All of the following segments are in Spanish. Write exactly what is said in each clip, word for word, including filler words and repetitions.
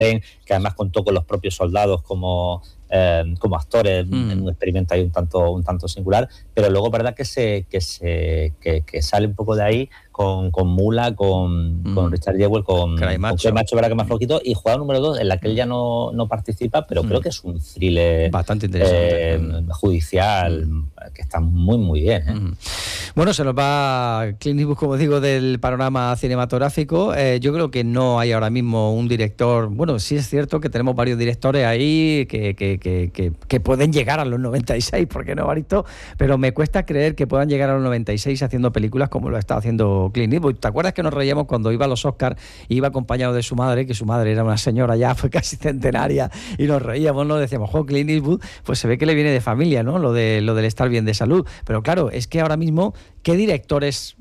que además contó con los propios soldados como, eh, como actores mm. en un experimento ahí un tanto, un tanto singular, pero luego verdad que se que se que, que sale un poco de ahí con, con Mula, con, mm. con Richard Jewell, con Cray Macho, Macho verdad que más flojito, y Jugada número dos, en la que él ya no, no participa, pero mm. creo que es un thriller bastante interesante, eh, mm. judicial, mm. que está muy muy bien, ¿eh? Mm. Bueno, se nos va Clint Eastwood, como digo, del panorama cinematográfico. Eh, yo creo que no hay ahora mismo un director. Bueno, sí es cierto que tenemos varios directores ahí que, que, que, que, que pueden llegar a los noventa y seis, ¿por qué no, Evaristo? Pero me cuesta creer que puedan llegar a los noventa y seis haciendo películas como lo está haciendo Clint Eastwood. ¿Te acuerdas que nos reíamos cuando iba a los Oscars y iba acompañado de su madre, que su madre era una señora ya, fue casi centenaria, y nos reíamos, nos decíamos, jo, Clint Eastwood, pues se ve que le viene de familia, ¿no? Lo de lo del estar bien de salud. Pero claro, es que ahora mismo, ¿qué directores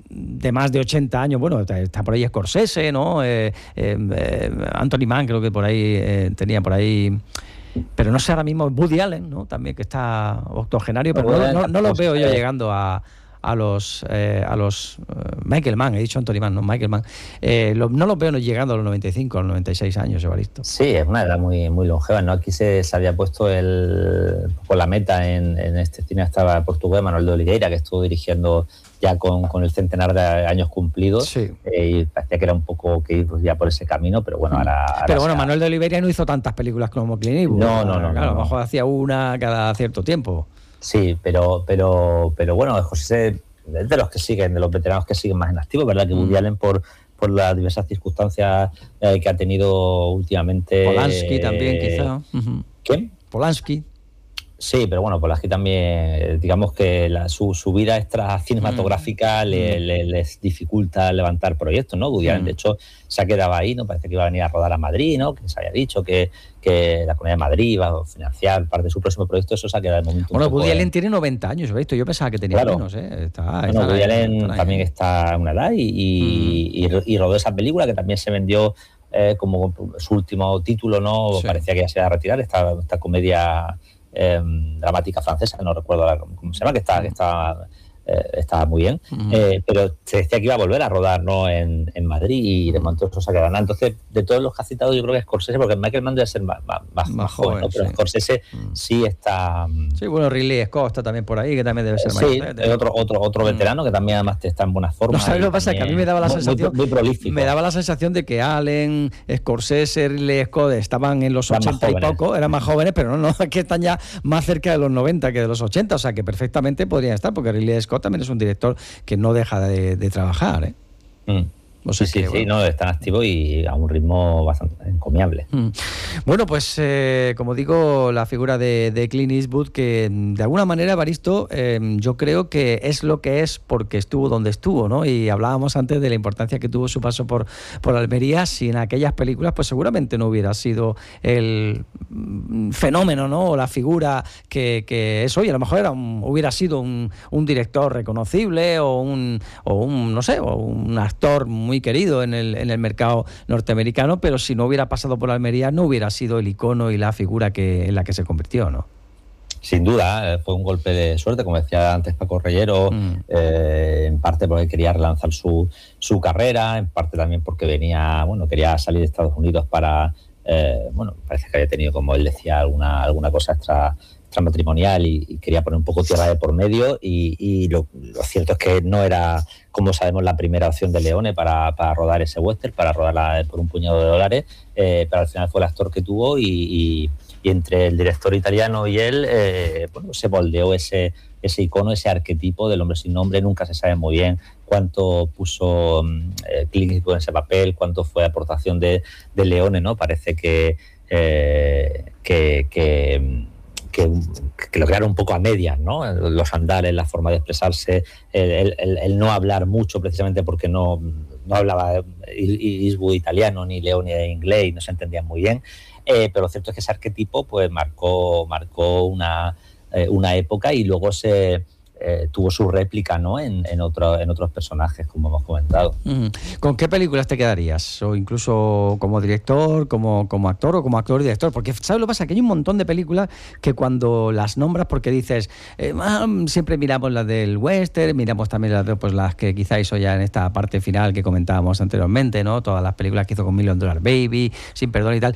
de más de ochenta años? Bueno, está por ahí Scorsese, ¿no? Eh, eh, eh, Anthony Mann, creo que por ahí eh, tenía por ahí. Pero no sé ahora mismo, Woody Allen, ¿no? También, que está octogenario, pero no, no, no los veo yo llegando a, a los eh, a los uh, Michael Mann, he dicho Anthony Mann, no Michael Mann, eh, lo, no los veo llegando a los noventa y cinco, a los noventa y seis años, Evaristo. Sí, es una edad muy, muy longeva, ¿no? Aquí se, se había puesto el, por la meta en, en este cineasta portugués, Manuel de Oliveira, que estuvo dirigiendo ya con, con el centenar de años cumplidos, sí. eh, y parecía que era un poco que ir ya por ese camino, pero bueno, ahora... ahora pero bueno, sea... Manuel de Oliveira no hizo tantas películas como Clint Eastwood. No, no, no. Claro, no, a lo mejor no. hacía una cada cierto tiempo. Sí, pero, pero, pero bueno, José es de los que siguen, de los veteranos que siguen más en activo, ¿verdad? Que Woody mm. Allen, por, por las diversas circunstancias eh, que ha tenido últimamente... Polanski eh, también, quizá. Uh-huh. ¿Quién? Polanski. Sí, pero bueno, Polanski también, digamos que la, su, su vida extra cinematográfica mm. le, le, les dificulta levantar proyectos, ¿no? Woody Allen, mm. de hecho, se ha quedado ahí, ¿no? Parece que iba a venir a rodar a Madrid, ¿no? Que se había dicho que, que la Comunidad de Madrid iba a financiar parte de su próximo proyecto, eso se ha quedado de momento. Bueno, Woody Allen tiene noventa años, ¿veis? Yo pensaba que tenía claro. menos, ¿eh? Está, bueno, Woody Allen también está a una edad y, y, mm. y, y rodó esa película que también se vendió eh, como su último título, ¿no? Sí. Parecía que ya se iba a retirar, esta, esta comedia... Eh, dramática francesa, no recuerdo cómo se llama, que está, que está, eh, está muy bien, uh-huh. eh, pero se decía que iba a volver a rodar, ¿no? en, en Madrid, y de momento eso se ha quedado. Entonces, de todos los que ha citado, yo creo que Scorsese, porque Michael Mann debe ser más, más, más, más joven, joven, ¿no? Pero sí. Scorsese uh-huh. sí está... Sí, bueno, Ridley Scott está también por ahí, que también debe ser más sí, es otro, otro, otro veterano uh-huh. que también además está en buena forma. No sabes lo que pasa, que a mí me daba la muy, sensación... Muy, muy prolífico. Me daba la sensación de que Allen, Scorsese, Ridley Scott estaban en los ochenta y poco, eran más jóvenes, pero no, no, es que están ya más cerca de los noventa que de los ochenta, o sea que perfectamente podrían estar, porque Ridley Scott también es un director que no deja de, de trabajar, ¿eh? Mm. O sea, sí, sí, que, bueno. sí, no, están activos y a un ritmo bastante encomiable. Mm. Bueno, pues eh, como digo, la figura de, de Clint Eastwood, que de alguna manera, Evaristo, eh, yo creo que es lo que es porque estuvo donde estuvo, ¿no? Y hablábamos antes de la importancia que tuvo su paso por, por Almería. Sin aquellas películas, pues seguramente no hubiera sido el fenómeno, ¿no? O la figura que, que es hoy. A lo mejor era un, hubiera sido un, un director reconocible o un, o un, no sé, o un actor muy querido en el, en el mercado norteamericano, pero si no hubiera pasado por Almería no hubiera sido el icono y la figura que, en la que se convirtió, ¿no? Sin duda, eh, fue un golpe de suerte, como decía antes Paco Reyero, mm. eh, en parte porque quería relanzar su, su carrera, en parte también porque venía, bueno, quería salir de Estados Unidos para, eh, bueno, parece que había tenido, como él decía, alguna, alguna cosa extra extramatrimonial y, y quería poner un poco tierra de por medio, y, y lo, lo cierto es que no era, como sabemos, la primera opción de Leone para, para rodar ese western, para rodarla por un puñado de dólares, eh, pero al final fue el actor que tuvo y, y, y entre el director italiano y él, eh, bueno, se moldeó ese, ese icono, ese arquetipo del hombre sin nombre. Nunca se sabe muy bien cuánto puso eh, Clint Eastwood en ese papel, cuánto fue aportación de, de Leone, ¿no? Parece que eh, que, que Que, que lo crearon un poco a medias, ¿no? Los andares, la forma de expresarse, el, el, el no hablar mucho, precisamente porque no, no hablaba Eastwood italiano ni Leone inglés y no se entendían muy bien, eh, pero lo cierto es que ese arquetipo pues marcó, marcó una, eh, una época, y luego se Eh, tuvo su réplica, ¿no? en, en, otro, en otros personajes, como hemos comentado. ¿Con qué películas te quedarías? O incluso como director, como, como actor o como actor y director, porque ¿sabes lo que pasa? Que hay un montón de películas que cuando las nombras, porque dices eh, ah, siempre miramos las del western, miramos también las, de, pues, las que quizá hizo ya en esta parte final que comentábamos anteriormente, ¿no? Todas las películas que hizo con Million Dollar Baby, Sin Perdón y tal,